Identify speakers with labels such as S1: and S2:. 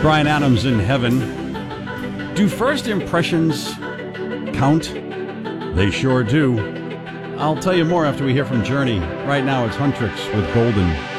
S1: Bryan Adams in Heaven. Do first impressions count? They sure do. I'll tell you more after we hear from Journey. Right now it's Huntrix with Golden.